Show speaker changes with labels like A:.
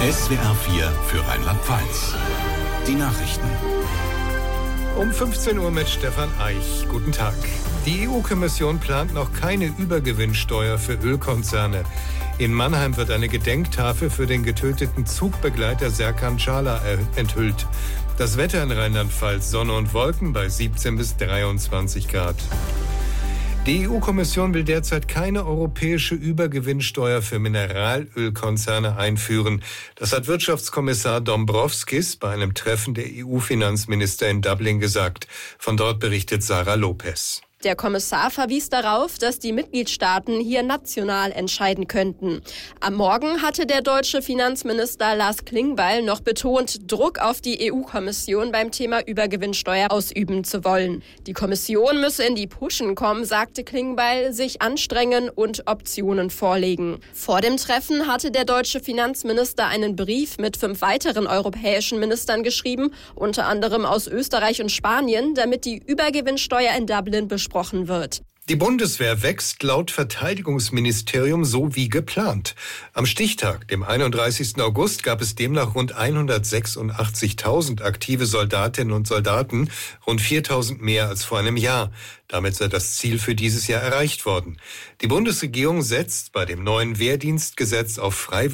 A: SWR 4 für Rheinland-Pfalz. Die Nachrichten.
B: Um 15 Uhr mit Stefan Eich. Guten Tag. Die EU-Kommission plant noch keine Übergewinnsteuer für Ölkonzerne. In Mannheim wird eine Gedenktafel für den getöteten Zugbegleiter Serkan Çağlar enthüllt. Das Wetter in Rheinland-Pfalz: Sonne und Wolken bei 17 bis 23 Grad. Die EU-Kommission will derzeit keine europäische Übergewinnsteuer für Mineralölkonzerne einführen. Das hat Wirtschaftskommissar Dombrovskis bei einem Treffen der EU-Finanzminister in Dublin gesagt. Von dort berichtet Sarah Lopez.
C: Der Kommissar verwies darauf, dass die Mitgliedstaaten hier national entscheiden könnten. Am Morgen hatte der deutsche Finanzminister Lars Klingbeil noch betont, Druck auf die EU-Kommission beim Thema Übergewinnsteuer ausüben zu wollen. Die Kommission müsse in die Puschen kommen, sagte Klingbeil, sich anstrengen und Optionen vorlegen. Vor dem Treffen hatte der deutsche Finanzminister einen Brief mit 5 weiteren europäischen Ministern geschrieben, unter anderem aus Österreich und Spanien, damit die Übergewinnsteuer in Dublin besprochen wird.
B: Die Bundeswehr wächst laut Verteidigungsministerium so wie geplant. Am Stichtag, dem 31. August, gab es demnach rund 186.000 aktive Soldatinnen und Soldaten, rund 4.000 mehr als vor einem Jahr. Damit sei das Ziel für dieses Jahr erreicht worden. Die Bundesregierung setzt bei dem neuen Wehrdienstgesetz auf Freiwilligkeit